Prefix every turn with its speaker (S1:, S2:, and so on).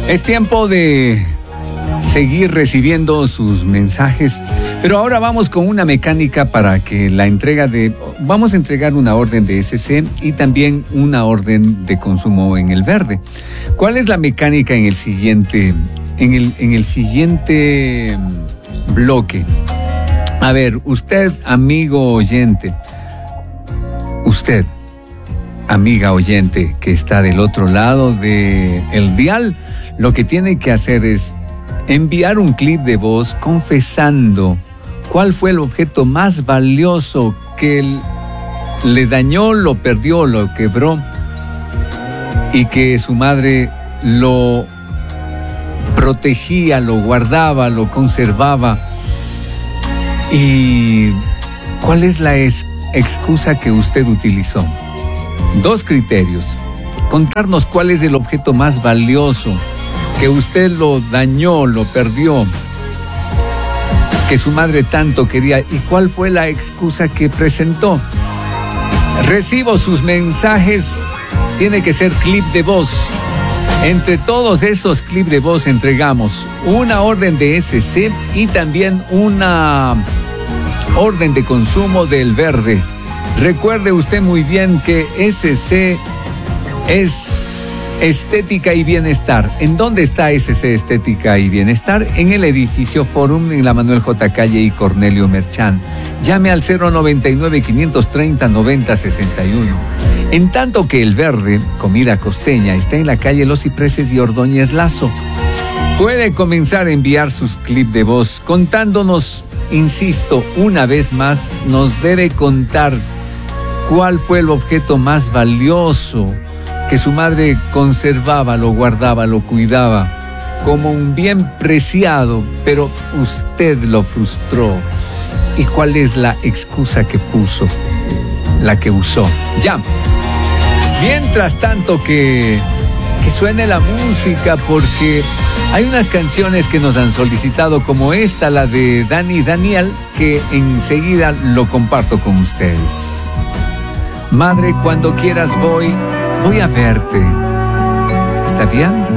S1: Es tiempo de seguir recibiendo sus mensajes, pero ahora vamos con una mecánica para que la entrega de... Vamos a entregar una orden de SC y también una orden de consumo en el verde. ¿Cuál es la mecánica en el siguiente, en el siguiente bloque? A ver, usted, amigo oyente, usted, amiga oyente que está del otro lado del dial, lo que tiene que hacer es enviar un clip de voz confesando cuál fue el objeto más valioso que le dañó, lo perdió, lo quebró y que su madre lo protegía, lo guardaba, lo conservaba. ¿Y cuál es la excusa que usted utilizó? 2 criterios. Contarnos cuál es el objeto más valioso que usted lo dañó, lo perdió, que su madre tanto quería, y cuál fue la excusa que presentó. Recibo sus mensajes, tiene que ser clip de voz. Entre todos esos clips de voz entregamos una orden de SC y también una orden de consumo del verde. Recuerde usted muy bien que SC es Estética y Bienestar. ¿En dónde está SC Estética y Bienestar? En el edificio Forum, en la Manuel J. Calle y Cornelio Merchán. Llame al 099-530-9061. En tanto que el verde, comida costeña, está en la calle Los Cipreses y Ordóñez Lazo. Puede comenzar a enviar sus clips de voz contándonos, insisto, una vez más, nos debe contar cuál fue el objeto más valioso que su madre conservaba, lo guardaba, lo cuidaba como un bien preciado, pero usted lo frustró. ¿Y cuál es la excusa que puso, la que usó? Ya. Mientras tanto que suene la música, porque hay unas canciones que nos han solicitado, como esta, la de Dani Daniel, que enseguida lo comparto con ustedes. Madre, cuando quieras voy a verte. ¿Está bien?